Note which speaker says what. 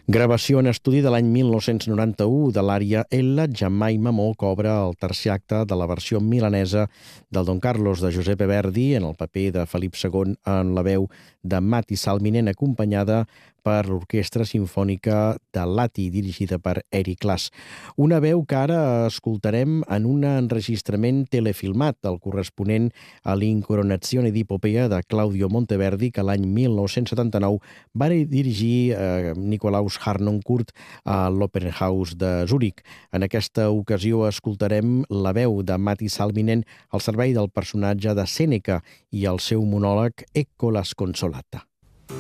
Speaker 1: Gravació en estudi de l'any 1991 de l'ària Ella, Jemima Mo cobra el tercer acte de la versió milanesa del Don Carlos de Giuseppe Verdi en el paper de Felip II en la veu de Matti Salminen, acompanyada per l'Orquestra Simfònica de Lati, dirigida per Eric Lass. Una veu que ara escoltarem en un enregistrament telefilmat, el corresponent a l'Incoronazione di Popea de Claudio Monteverdi, que l'any 1979 va dirigir Nikolaus Harnoncourt a l'Opernhaus de Zúrich. En aquesta ocasió escoltarem la veu de Matti Salminen al servei del personatge de Sèneca i el seu monòleg Ecco la sconsolata.